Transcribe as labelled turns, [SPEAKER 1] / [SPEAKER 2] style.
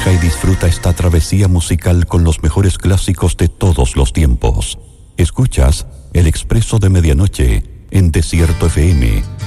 [SPEAKER 1] Viaja y disfruta esta travesía musical con los mejores clásicos de todos los tiempos. Escuchas El Expreso de Medianoche en Desierto FM